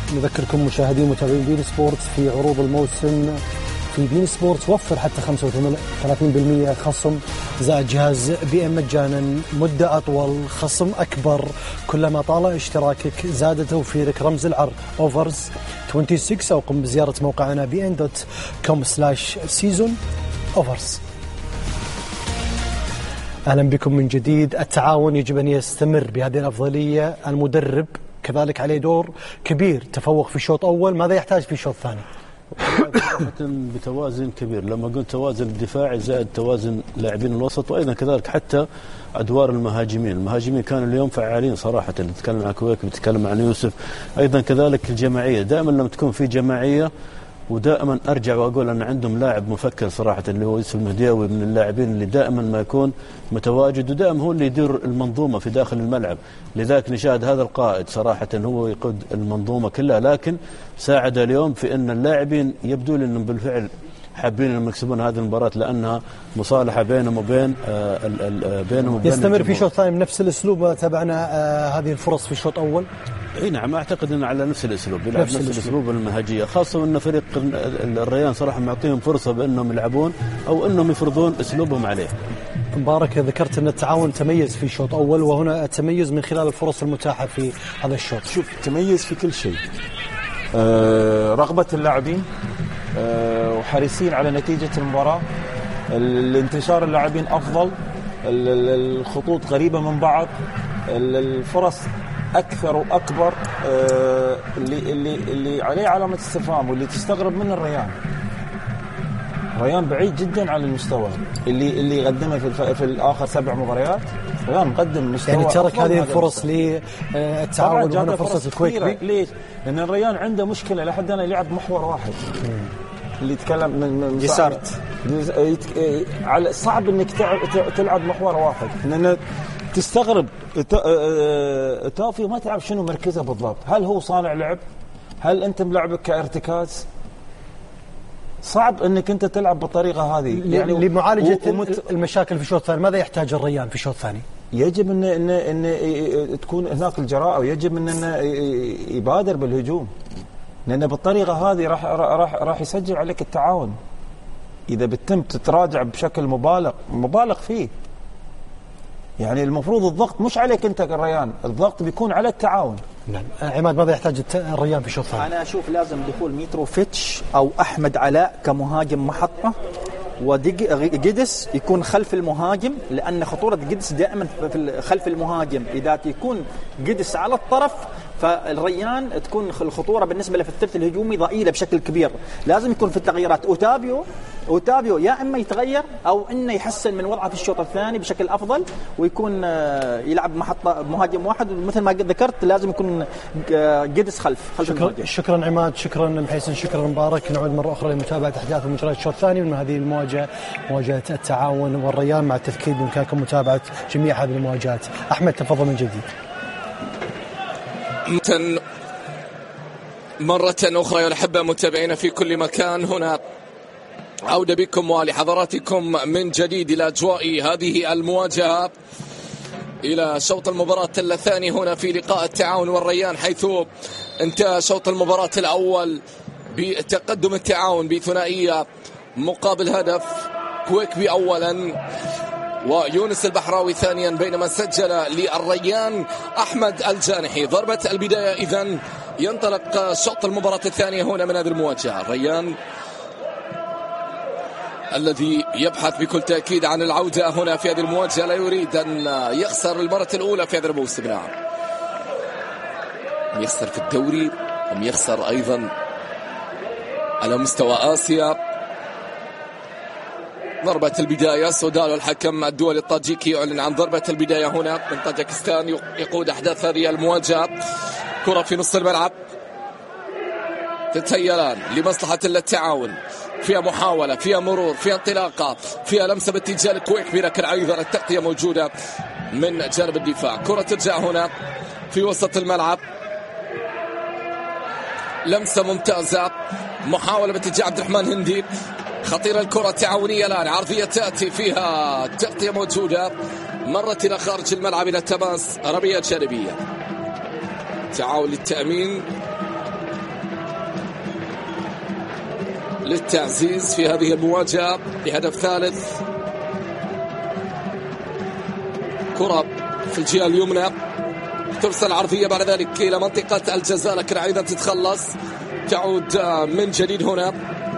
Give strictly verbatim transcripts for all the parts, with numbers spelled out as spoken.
نذكركم مشاهدين ومتابعين بين سبورتس في عروض الموسم في بين سبورتس، وفر حتى خمسة وثلاثين بالمئة خصم زائد جهاز بي ام مجانا مدة أطول، خصم أكبر كلما طال اشتراكك، زاد توفيرك. رمز العرض أوفرز ستة وعشرين أو قم بزيارة موقعنا بي ان دوت كوم سلاش سيزون أوفرز. أهلا بكم من جديد. التعاون يجب أن يستمر بهذه الأفضلية، المدرب كذلك عليه دور كبير، تفوق في شوط أول، ماذا يحتاج في شوط ثاني؟ بتوازن كبير، لما قلت توازن الدفاعي زائد توازن لاعبين الوسط، وأيضا كذلك حتى أدوار المهاجمين. المهاجمين كانوا اليوم فعالين صراحة، نتكلم عن كويك، بتكلم عن يوسف، أيضا كذلك الجماعية. دائما لما تكون في جماعية، ودائما أرجع وأقول أن عندهم لاعب مفكر صراحة اللي هو يوسف المهدياوي، من اللاعبين اللي دائما ما يكون متواجد، ودائما هو اللي يدير المنظومة في داخل الملعب. لذلك نشاهد هذا القائد صراحة هو يقود المنظومة كلها، لكن ساعد اليوم في أن اللاعبين يبدو لي أنهم بالفعل حابين أن يكسبون هذه المباراة، لأنها مصالحة بينهم وبين آه بينهم وبين يستمر في شوط ثاني بنفس الأسلوب. تابعنا آه هذه الفرص في الشوط أول. اي نعم، اعتقد انه على نفس الاسلوب، بيلعب نفس, نفس الاسلوب المنهجيه، خاصه ان فريق الريان صراحه معطيهم فرصه بانهم يلعبون او انهم يفرضون اسلوبهم عليه. مبارك، ذكرت ان التعاون تميز في شوط اول، وهنا التميز من خلال الفرص المتاحه في هذا الشوط. شوف، تميز في كل شيء، آه رغبه اللاعبين، آه وحريصين على نتيجه المباراه، الانتشار اللاعبين افضل، الخطوط قريبه من بعض، الفرص أكثر وأكبر. آه اللي اللي اللي عليه علامة استفهام واللي تستغرب منه الريان. الريان بعيد جدا عن المستوى اللي اللي قدمه في في الآخر سبع مباريات. الريان مقدم مستوى، يعني ترك هذه الفرص للتعاون وهنا فرصة الكويك. ليش؟ لأن الريان عنده مشكلة لحد أنا يلعب محور واحد. مم. اللي يتكلم من, من يسارت، على صعب إنك تلعب محور واحد، لأن تستغرب تافي ما تعرف شنو مركزه بالضبط. هل هو صانع لعب؟ هل انت ملعبك كارتكاز؟ صعب انك انت تلعب بالطريقه هذه. يعني لمعالجه ومت... المشاكل في الشوط الثاني، ماذا يحتاج الريان في الشوط الثاني؟ يجب ان ان ان تكون هناك الجراءه، ويجب ان انه يبادر بالهجوم، لان بالطريقه هذه راح راح راح يسجل عليك التعاون. اذا بتتم تتراجع بشكل مبالغ مبالغ فيه، يعني المفروض الضغط مش عليك انت كالريان، الضغط بيكون على التعاون. نعم. عماد، ماذا يحتاج الريان في الشوط الثاني؟ انا اشوف لازم دخول ميتروفيتش او احمد علاء كمهاجم محطه، وجدس يكون خلف المهاجم، لان خطوره جدس دائما في خلف المهاجم. اذا يكون جدس على الطرف فالريان تكون الخطوره بالنسبه له في الثلث الهجومي ضئيله بشكل كبير. لازم يكون في التغييرات اوتابيو اوتابيو يا اما يتغير او انه يحسن من وضعه في الشوط الثاني بشكل افضل، ويكون يلعب محطه مهاجم واحد، ومثل ما ذكرت لازم يكون جدس خلف خلف شكرا المهاجم. شكرا عماد، شكرا محيسن، شكرا مبارك. نعود مره اخرى لمتابعه احداث ومجريات الشوط الثاني من هذه المواجهه، مواجهه التعاون والريان، مع التذكير بامكانكم متابعه جميع هذه المواجهات. احمد، تفضل من جديد. مرة أخرى يا الأحبة متابعينا في كل مكان، هنا عودة بكم ولحضراتكم من جديد إلى أجواء هذه المواجهة، إلى شوط المباراة الثاني هنا في لقاء التعاون والريان، حيث انتهى شوط المباراة الأول بتقدم التعاون بثنائية مقابل هدف، كويكبي أولا ويونس البحراوي ثانيا، بينما سجل للريان أحمد الجانحي. ضربة البداية إذن ينطلق شوط المباراة الثانية هنا من هذه المواجهة. الريان الذي يبحث بكل تأكيد عن العودة هنا في هذه المواجهة، لا يريد أن يخسر المرة الأولى في هذا الموسم. نعم، يخسر في الدوري ويخسر أيضا على مستوى آسيا. ضربة البداية، سودالو الحكم الدولي الطاجيكي يعلن عن ضربة البداية هنا من طاجكستان، يقود أحداث هذه المواجهة. كرة في نص الملعب تتهيلان لمصلحة التعاون، فيها محاولة، فيها مرور، فيها انطلاقة، فيها لمسة باتجاه الكويكبي، لكن أيضا التغطية موجودة من جانب الدفاع. كرة ترجع هنا في وسط الملعب، لمسة ممتازة، محاولة باتجاه عبد الرحمن هندي، خطيرة الكرة التعاونية الآن، عرضية تأتي فيها تغطية موجودة، مرت إلى خارج الملعب إلى تماس رمية جانبية. تعاون للتأمين للتعزيز في هذه المواجهة بهدف ثالث. كرة في الجهة اليمنى ترسل عرضية بعد ذلك إلى منطقة الجزاء، لكن أيضا تتخلص، تعود من جديد هنا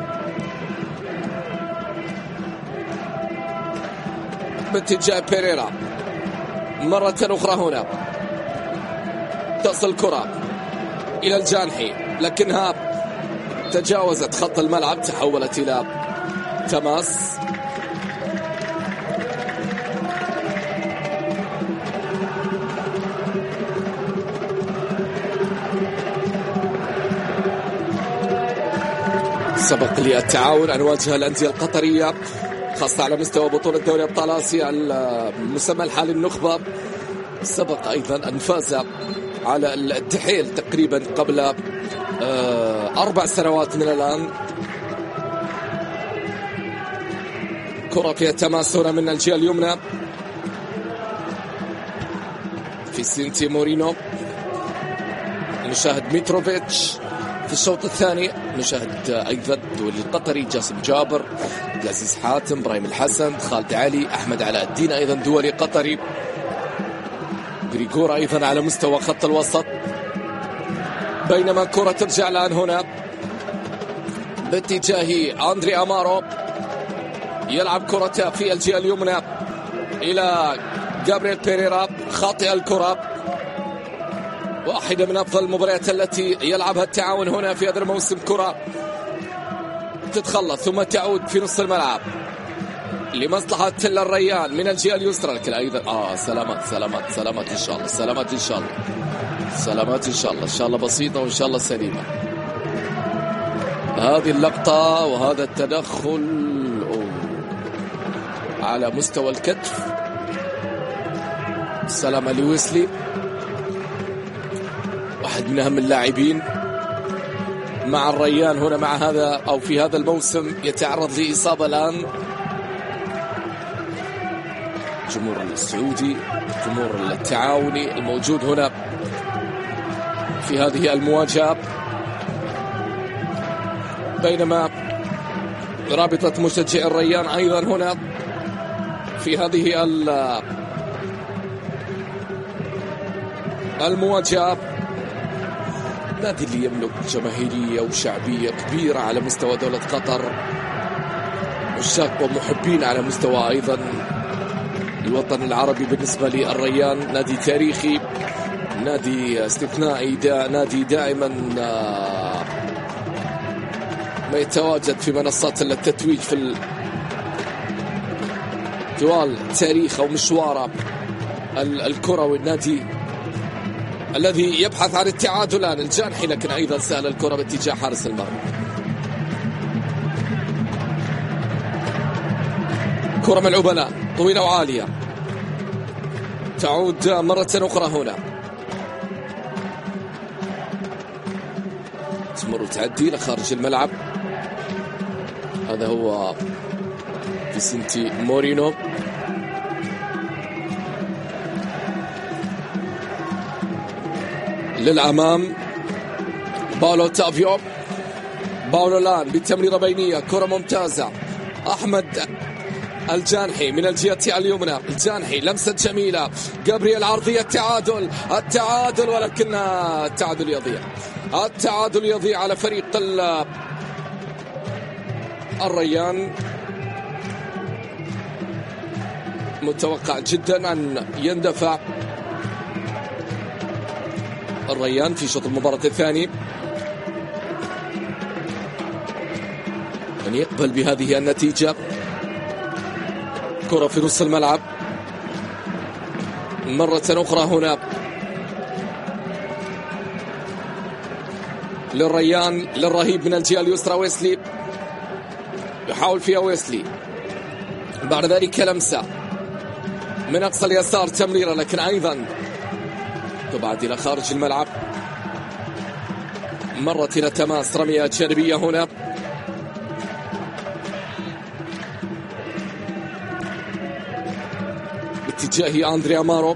باتجاه بيريرا مرة أخرى. هنا تصل الكرة إلى الجانحي لكنها تجاوزت خط الملعب، تحولت إلى تماس. سبق لي التعاون أن واجه الأندية القطرية خاصة على مستوى بطولة دوري أبطال آسيا المسمى الحالي النخبة. سبق أيضا أن فاز على التحيل تقريبا قبل أربع سنوات من الآن. كرة فيها تماس هنا من الجهة اليمنى في سينتي مورينو. نشاهد ميتروفيتش في الشوط الثاني، نشاهد أيضا الدولي القطري جاسم جابر، العزيز حاتم، إبراهيم الحسن، خالد علي، أحمد علاء الدين أيضا دولي قطري، غريغور أيضا على مستوى خط الوسط. بينما كرة ترجع الآن هنا باتجاه أندري أمارو، يلعب كرة في الجهة اليمنى إلى جابرييل بيريرا، خاطئ الكرة. واحدة من أفضل المباريات التي يلعبها التعاون هنا في هذا الموسم. كرة تتخلص ثم تعود في نص الملعب لمصلحة الريان من الجهة اليسرى، لكن أيضا آه سلامات سلامات سلامات إن شاء الله، سلامات إن شاء الله، سلامات إن شاء الله، إن شاء الله بسيطة وإن شاء الله سليمة. هذه اللقطة وهذا التدخل أوه. على مستوى الكتف، سلامة لويسلي، واحد من أهم اللاعبين مع الريان هنا مع هذا أو في هذا الموسم، يتعرض لإصابة الآن. الجمهور السعودي، الجمهور التعاوني الموجود هنا في هذه المواجهة، بينما رابطة مشجعي الريان أيضا هنا في هذه المواجهة. النادي اللي يملك جماهيرية وشعبية كبيرة على مستوى دولة قطر، مشاق ومحبين على مستوى أيضا الوطن العربي. بالنسبة للريان نادي تاريخي، نادي استثنائي، دا نادي دائما ما يتواجد في منصات التتويج في طوال تاريخ أو مشواره الكروي. النادي الذي يبحث عن التعادل الآن الجانحي، لكن أيضا سهل الكرة باتجاه حارس المرمى. كرة ملعوبة الآن طويلة وعالية، تعود مرة أخرى هنا، تمر وتعدي لخارج الملعب. هذا هو فيسنتي مورينو، للأمام باولو تافيو، باولو الآن بالتمريرة بينية، كرة ممتازة، أحمد الجانحي من الجهة اليمنى، الجانحي لمسة جميلة، جابرييل عرضية، التعادل التعادل ولكن التعادل يضيع، التعادل يضيع على فريق الريان. متوقع جدا أن يندفع الريان في شوط المباراة الثاني، أن يقبل بهذه النتيجة. كرة في نص الملعب مرة أخرى هنا للريان، للرهيب من الجهة اليسرى ويسلي، يحاول فيها ويسلي، بعد ذلك لمسة من أقصى اليسار، تمريرة لكن أيضا تبعد إلى خارج الملعب، مرت إلى تماس، رمية جانبية هنا باتجاه أندري أمارو،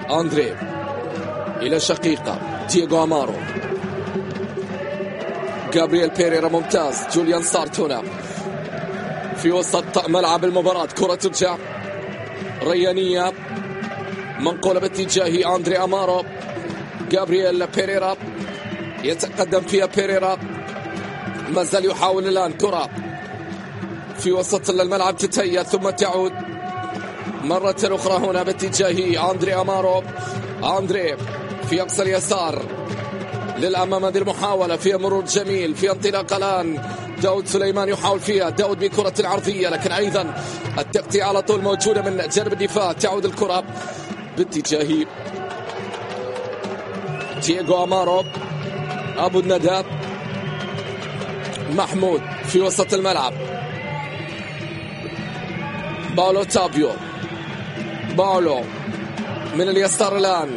أندري إلى شقيقة دييغو أمارو، جابرييل بيريرا ممتاز. جوليان سارت هنا في وسط ملعب المباراة. كرة ترجع ريانية منقولة باتجاه أندري أمارو. جابرييل بيريرا يتقدم فيها. بيريرا ما زال يحاول الآن. كرة في وسط الملعب تتهيأ ثم تعود مرة أخرى هنا باتجاه أندري أمارو. أندري في أقصى اليسار للأمام. هذه المحاولة فيها مرور جميل في انطلاق الآن. داود سليمان يحاول فيها. داود بكرة العرضية لكن أيضا التغطية على طول موجودة من جانب الدفاع. تعود الكرة باتجاه دييغو أمارو. أبو الندى محمود في وسط الملعب. باولو تابيو. باولو من اليسار الآن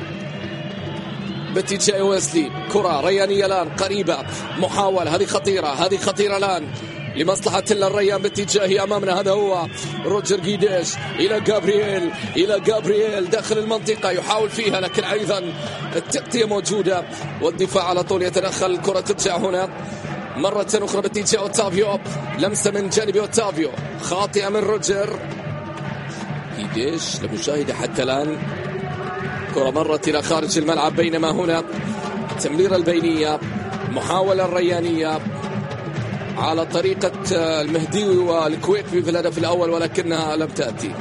باتجاه ويسلي. كرة ريانية الآن قريبة. محاولة هذه خطيرة. هذه خطيرة الآن لمصلحة الريان باتجاه أمامنا. هذا هو روجر جيديش إلى جابرييل. إلى جابرييل داخل المنطقة يحاول فيها لكن أيضا التغطية موجودة والدفاع على طول يتدخل. الكرة ترجع هنا مرة أخرى باتجاه أوتافيو. لمسة من جانب أوتافيو خاطئة من روجر جيديش لمشاهدة حتى الآن. كرة مرت إلى خارج الملعب بينما هنا تمرير البينية. محاولة الريانية على طريقة المهديوي والكويكبي في الهدف الأول ولكنها لم تأتي.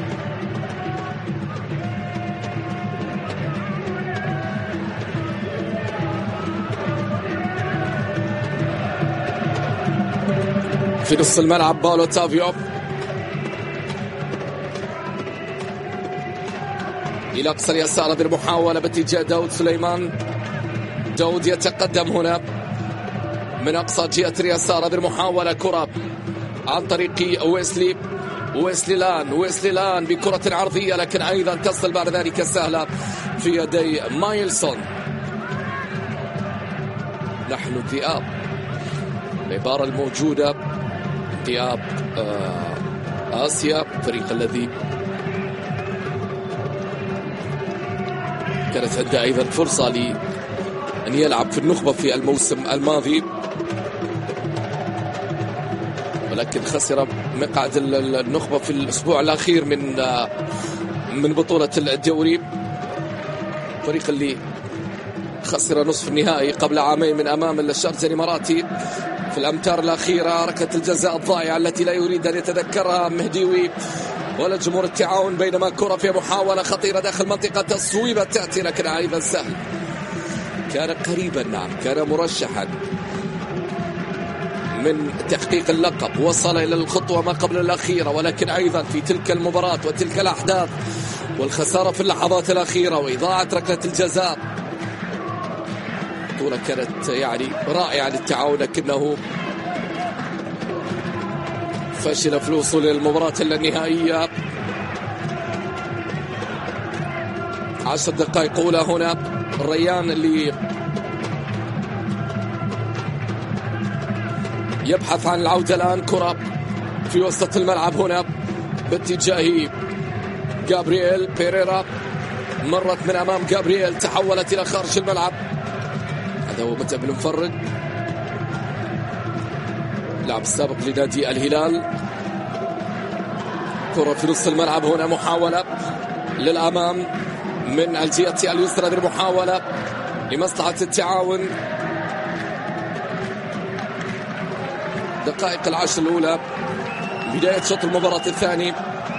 في نص الملعب باولو تافيو إلى أقصى اليسار. هذه المحاولة باتجاه داود سليمان. داود يتقدم هنا من أقصى جهة اليسار. هذه المحاولة كرة عن طريق ويسلي. ويسلي لان ويسلي لان بكرة عرضية لكن أيضا تصل بعد ذلك سهلة في يدي مايلسون. نحن الذئاب. العبارة الموجودة ذئاب آه آسيا. الفريق الذي كانت عنده أيضا فرصة لأن يلعب في النخبة في الموسم الماضي ولكن خسر مقعد النخبة في الأسبوع الأخير من من بطولة الدوري. الفريق اللي خسر نصف النهائي قبل عامين من أمام الشارجة الإماراتي في الأمتار الأخيرة. ركلة الجزاء الضائعة التي لا يريد أن يتذكرها مهديوي ولا جمهور التعاون. بينما كرة في محاولة خطيرة داخل منطقة تصويبة تأتي لكن أيضا سهل. كان قريبا نعم كان مرشحا من تحقيق اللقب. وصل إلى الخطوة ما قبل الأخيرة ولكن أيضا في تلك المباراة وتلك الأحداث والخسارة في اللحظات الأخيرة وإضاعة ركلة الجزاء. بطولة كانت يعني رائعة للتعاون لكنه فشل في الوصول إلى المباراة النهائية. عشر دقائق أولى هنا. الريان اللي يبحث عن العودة الآن. كرة في وسط الملعب هنا باتجاه جابرييل بيريرا. مرت من أمام جابرييل تحولت إلى خارج الملعب. هذا هو متعب المفرد لاعب السابق لنادي الهلال. كرة في نص الملعب هنا. محاولة للأمام من الجهة اليسرى. هذه المحاولة لمصلحة التعاون. دقائق العشر الأولى بداية شوط المباراة الثاني.